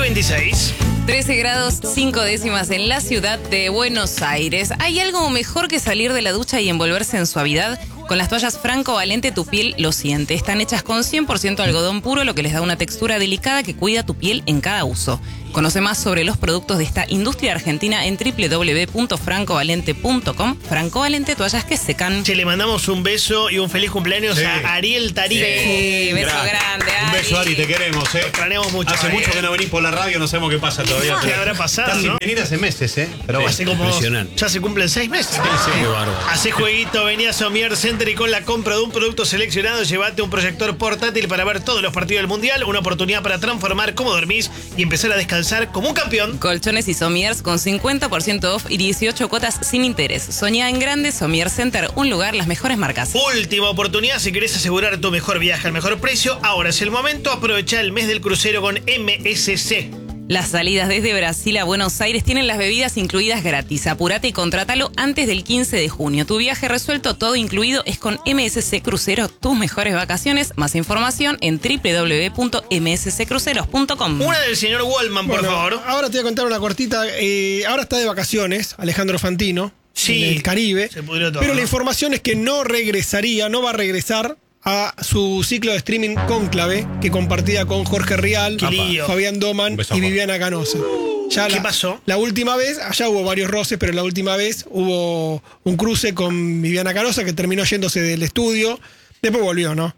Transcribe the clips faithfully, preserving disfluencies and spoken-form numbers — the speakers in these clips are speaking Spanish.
veintiséis. trece grados, cinco décimas en la ciudad de Buenos Aires. ¿Hay algo mejor que salir de la ducha y envolverse en suavidad? Con las toallas Franco Valente tu piel lo siente. Están hechas con cien por ciento algodón puro, lo que les da una textura delicada que cuida tu piel en cada uso. Conoce más sobre los productos de esta industria argentina en doble u doble u doble u punto franco valente punto com. Franco Valente, toallas que secan. Che, le mandamos un beso y un feliz cumpleaños Sí. a Ariel Tarí. Sí, beso Gran. grande, Ari. Un beso, Ari, te queremos, ¿eh? Extrañamos mucho. Hace Ariel. mucho que no venís por la radio, no sabemos qué pasa todavía. ¿Qué habrá pasado, Estás sin no? venir hace meses, ¿eh? Pero bueno. Hace como, Impresionante. ya se cumplen seis meses. Sí, sí, qué bárbaro. Hacé jueguito, vení a Somier Center y con la compra de un producto seleccionado, llévate un proyector portátil para ver todos los partidos del Mundial, una oportunidad para transformar cómo dormís y empezar a descansar como un campeón. Colchones y somiers con cincuenta por ciento off y dieciocho cuotas sin interés. Soñá en grande, Somier Center, un lugar, las mejores marcas. Última oportunidad si querés asegurar tu mejor viaje al mejor precio. Ahora es el momento, aprovecha el mes del crucero con M S C. Las salidas desde Brasil a Buenos Aires tienen las bebidas incluidas gratis. Apurate y contrátalo antes del quince de junio. Tu viaje resuelto, todo incluido, es con M S C Crucero, tus mejores vacaciones. Más información en doble u doble u doble u punto m s c cruceros punto com. Una del señor Wallman, por Bueno, favor. ahora te voy a contar una cortita. Eh, ahora está de vacaciones Alejandro Fantino Sí, en el Caribe. se pudrió todo, pero ¿no? la información es que no regresaría, no va a regresar a su ciclo de streaming Cónclave, que compartía con Jorge Rial, Qué lío. Fabián Doman Un beso, y Jorge. Viviana Canosa. Ya ¿Qué la, pasó? La última vez, allá hubo varios roces, pero la última vez hubo un cruce con Viviana Canosa que terminó yéndose del estudio. Después volvió, ¿no?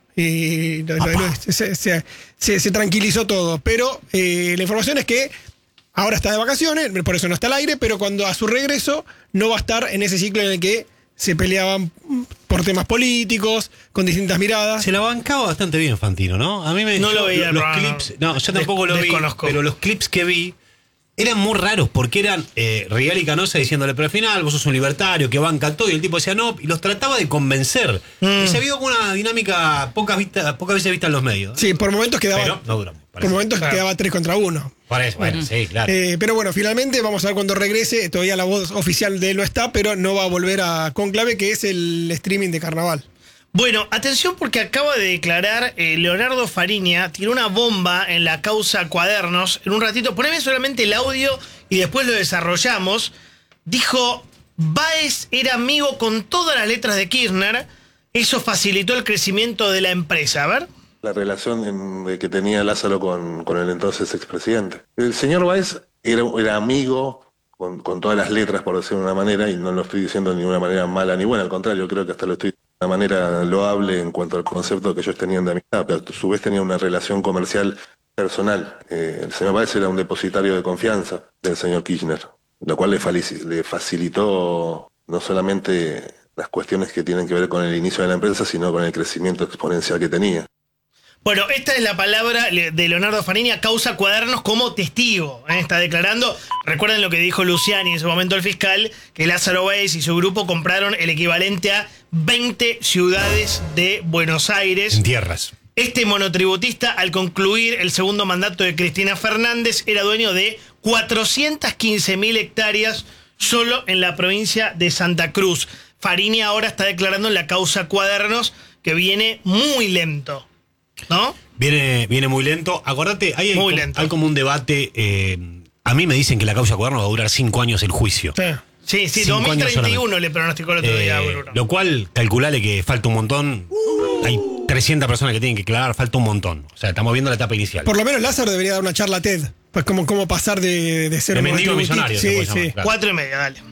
Y lo- lo- lo- se, se- se- se tranquilizó todo. Pero eh, la información es que ahora está de vacaciones, por eso no está al aire, pero cuando a su regreso no va a estar en ese ciclo en el que se peleaban por temas políticos, con distintas miradas. Se la bancaba bastante bien Fantino, ¿no? A mí me No lo yo- veía el los programa. clips, no, yo tampoco Des- lo vi, desconozco. pero los clips que vi eran muy raros porque eran eh, Rial y Canosa diciéndole, pero al final vos sos un libertario que banca todo, y el tipo decía no, y los trataba de convencer. Mm. Y se vio como una dinámica pocas, vista, pocas veces vista en los medios. ¿eh? Sí, por momentos quedaba, Pero no duró. por momentos Claro. quedaba tres contra uno. Parece, bueno, sí, claro. Eh, pero bueno, finalmente vamos a ver cuando regrese. Todavía la voz oficial de él no está, pero no va a volver a Cónclave, que es el streaming de carnaval. Bueno, atención porque acaba de declarar eh, Leonardo Fariña, tiró una bomba en la causa Cuadernos. En un ratito, poneme solamente el audio y después lo desarrollamos. Dijo, Báez era amigo con todas las letras de Kirchner, eso facilitó el crecimiento de la empresa. A ver. La relación en- de que tenía Lázaro con, con el entonces expresidente. El señor Báez era, era amigo con, con todas las letras, por decirlo de una manera, y no lo estoy diciendo de ninguna manera mala ni buena, al contrario, creo que hasta lo estoy de una manera loable en cuanto al concepto que ellos tenían de amistad, pero a su vez tenía una relación comercial personal. Eh, el señor Báez era un depositario de confianza del señor Kirchner, lo cual le, falici- le facilitó no solamente las cuestiones que tienen que ver con el inicio de la empresa, sino con el crecimiento exponencial que tenía. Bueno, esta es la palabra de Leonardo Fariña, causa Cuadernos como testigo. ¿eh? Está declarando, recuerden lo que dijo Luciani en ese momento el fiscal, que Lázaro Báez y su grupo compraron el equivalente a veinte ciudades de Buenos Aires. En tierras. Este monotributista, al concluir el segundo mandato de Cristina Fernández, era dueño de cuatrocientas quince mil hectáreas solo en la provincia de Santa Cruz. Fariña ahora está declarando en la causa Cuadernos que viene muy lento, ¿no? Viene, viene muy lento. Acordate, hay, Muy hay, lento. hay como un debate. eh, a mí me dicen que la causa Cuadernos va a durar cinco años el juicio. Sí, sí, Cinco dos mil años treinta y uno solamente. le pronosticó el otro Eh, día a Bruno. lo cual, calculale que falta un montón. Hay trescientas personas que tienen que declarar, falta un montón. O sea, estamos viendo la etapa inicial. Por lo menos Lázaro debería dar una charla TED. Pues como cómo pasar de, de ser De un mendigo a monotributista. millonario, se Sí, puede llamar, sí. claro. Cuatro y media, dale.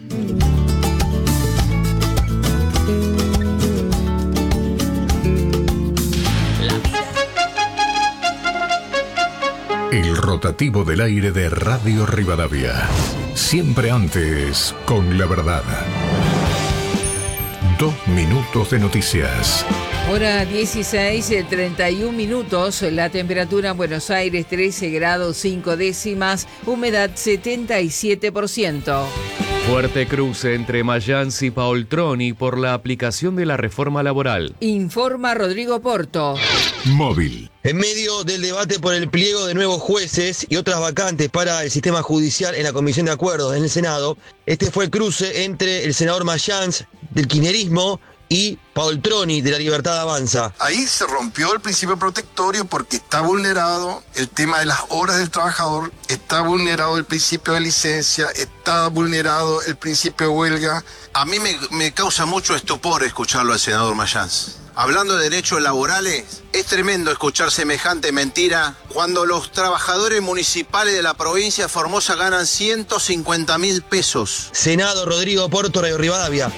El rotativo del aire de Radio Rivadavia. Siempre antes, con la verdad. Dos minutos de noticias. Hora dieciséis, treinta y un minutos, la temperatura en Buenos Aires trece grados cinco décimas, humedad setenta y siete por ciento. Fuerte cruce entre Mayans y Paoltroni por la aplicación de la reforma laboral. Informa Rodrigo Porto. Móvil. En medio del debate por el pliego de nuevos jueces y otras vacantes para el sistema judicial en la Comisión de Acuerdos en el Senado, este fue el cruce entre el senador Mayans del kirchnerismo y Paoltroni de La Libertad Avanza. Ahí se rompió el principio protectorio porque está vulnerado el tema de las horas del trabajador, está vulnerado el principio de licencia, está vulnerado el principio de huelga. A mí me, me causa mucho estupor escucharlo al senador Mayans. Hablando de derechos laborales, es tremendo escuchar semejante mentira cuando los trabajadores municipales de la provincia de Formosa ganan ciento cincuenta mil pesos. Senado, Rodrigo Porto, Radio Rivadavia.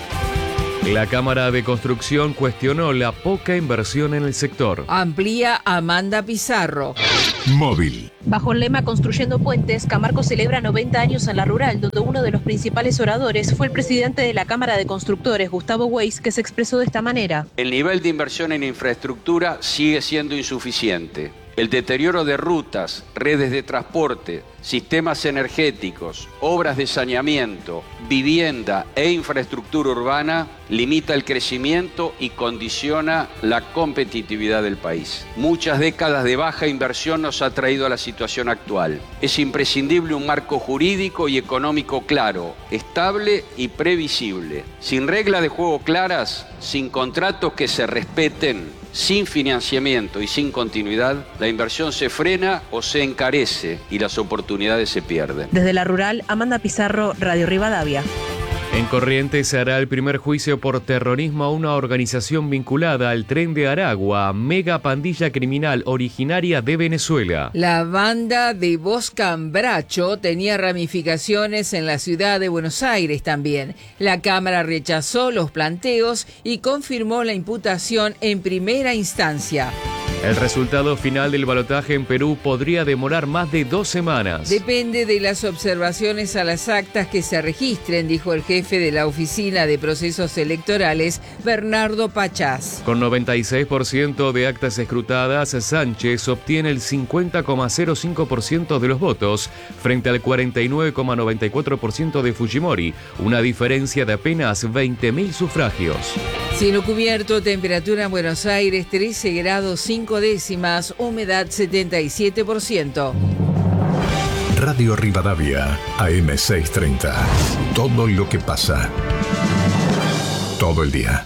La Cámara de Construcción cuestionó la poca inversión en el sector. Amplía Amanda Pizarro. Móvil. Bajo el lema Construyendo Puentes, Camargo celebra noventa años en la rural, donde uno de los principales oradores fue el presidente de la Cámara de Constructores, Gustavo Weiss, que se expresó de esta manera. El nivel de inversión en infraestructura sigue siendo insuficiente. El deterioro de rutas, redes de transporte, sistemas energéticos, obras de saneamiento, vivienda e infraestructura urbana limita el crecimiento y condiciona la competitividad del país. Muchas décadas de baja inversión nos ha traído a la situación actual. Es imprescindible un marco jurídico y económico claro, estable y previsible. Sin reglas de juego claras, sin contratos que se respeten, sin financiamiento y sin continuidad, la inversión se frena o se encarece y las oportunidades se pierden. Desde la rural, Amanda Pizarro, Radio Rivadavia. En Corrientes se hará el primer juicio por terrorismo a una organización vinculada al Tren de Aragua, mega pandilla criminal originaria de Venezuela. La banda de Boscambracho tenía ramificaciones en la ciudad de Buenos Aires también. La Cámara rechazó los planteos y confirmó la imputación en primera instancia. El resultado final del balotaje en Perú podría demorar más de dos semanas. Depende de las observaciones a las actas que se registren, dijo el jefe de la Oficina de Procesos Electorales, Bernardo Pachás. Con noventa y seis por ciento de actas escrutadas, Sánchez obtiene el cincuenta coma cero cinco por ciento de los votos, frente al cuarenta y nueve coma noventa y cuatro por ciento de Fujimori, una diferencia de apenas veinte mil sufragios. Cielo cubierto, temperatura en Buenos Aires trece grados cinco décimas, humedad setenta y siete por ciento. Radio Rivadavia, A M seiscientos treinta. Todo lo que pasa. Todo el día.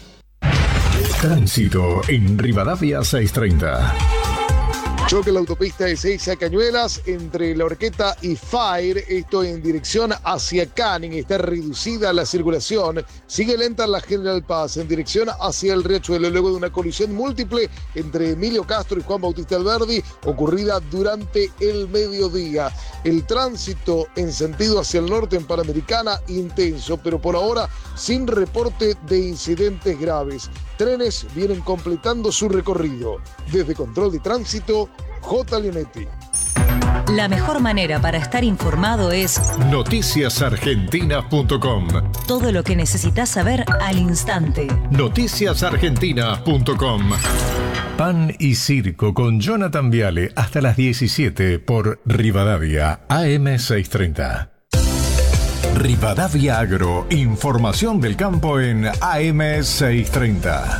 Tránsito en Rivadavia seiscientos treinta. Choque en la autopista de Ezeiza a Cañuelas entre La Horqueta y Fire, esto en dirección hacia Canning. Está reducida la circulación, sigue lenta la General Paz en dirección hacia el Riachuelo, luego de una colisión múltiple entre Emilio Castro y Juan Bautista Alberdi, ocurrida durante el mediodía. El tránsito en sentido hacia el norte en Panamericana intenso, pero por ahora sin reporte de incidentes graves. Trenes vienen completando su recorrido. Desde Control de Tránsito, J. Leonetti. La mejor manera para estar informado es noticias argentinas punto com. Todo lo que necesitas saber al instante. noticias argentinas punto com. Pan y Circo con Jonathan Viale hasta las diecisiete por Rivadavia A M seiscientos treinta. Rivadavia Agro, información del campo en A M seiscientos treinta.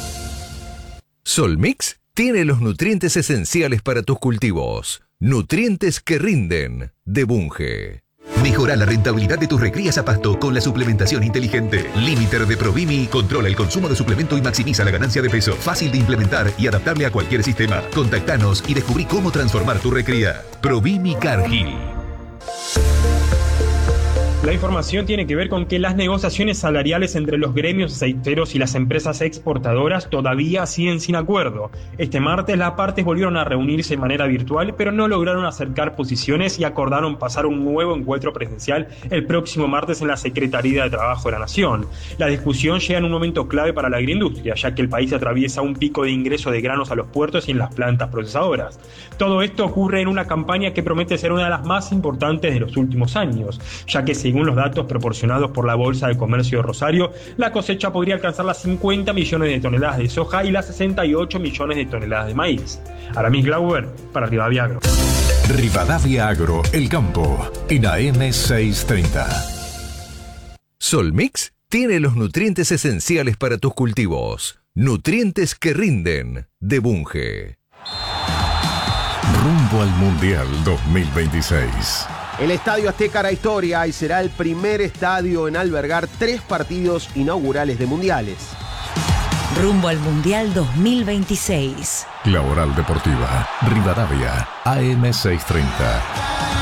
Solmix tiene los nutrientes esenciales para tus cultivos. Nutrientes que rinden, de Bunge. Mejora la rentabilidad de tus recrías a pasto con la suplementación inteligente. Limiter de Provimi controla el consumo de suplemento y maximiza la ganancia de peso. Fácil de implementar y adaptable a cualquier sistema. Contactanos y descubrí cómo transformar tu recría. Provimi Cargill. La información tiene que ver con que las negociaciones salariales entre los gremios aceiteros y las empresas exportadoras todavía siguen sin acuerdo. Este martes las partes volvieron a reunirse de manera virtual, pero no lograron acercar posiciones y acordaron pasar un nuevo encuentro presencial el próximo martes en la Secretaría de Trabajo de la Nación. La discusión llega en un momento clave para la agroindustria, ya que el país atraviesa un pico de ingreso de granos a los puertos y en las plantas procesadoras. Todo esto ocurre en una campaña que promete ser una de las más importantes de los últimos años, ya que según los datos proporcionados por la Bolsa de Comercio de Rosario, la cosecha podría alcanzar las cincuenta millones de toneladas de soja y las sesenta y ocho millones de toneladas de maíz. Aramis Glauber, para Rivadavia Agro. Rivadavia Agro, el campo, en A M seiscientos treinta. Solmix tiene los nutrientes esenciales para tus cultivos. Nutrientes que rinden, de Bunge. Rumbo al Mundial dos mil veintiséis. El Estadio Azteca hará historia y será el primer estadio en albergar tres partidos inaugurales de mundiales. rumbo al Mundial dos mil veintiséis. La Oral Deportiva, Rivadavia, A M seiscientos treinta.